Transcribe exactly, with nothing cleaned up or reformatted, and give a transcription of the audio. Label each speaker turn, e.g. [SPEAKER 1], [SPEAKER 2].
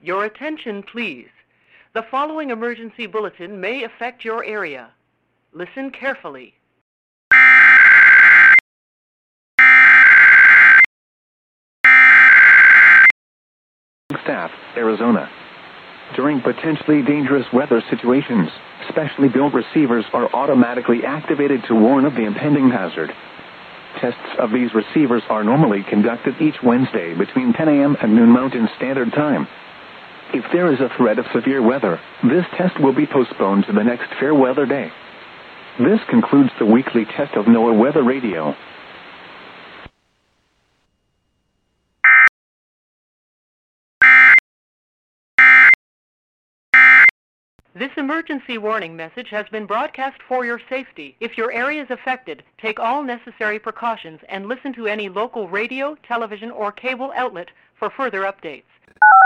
[SPEAKER 1] Your attention, please. The following emergency bulletin may affect your area. Listen carefully.
[SPEAKER 2] Staff, Arizona. During potentially dangerous weather situations, specially built receivers are automatically activated to warn of the impending hazard. Tests of these receivers are normally conducted each Wednesday between ten a m and noon Mountain Standard Time. If there is a threat of severe weather, this test will be postponed to the next fair weather day. This concludes the weekly test of NOAA Weather Radio.
[SPEAKER 1] This emergency warning message has been broadcast for your safety. If your area is affected, take all necessary precautions and listen to any local radio, television, or cable outlet for further updates.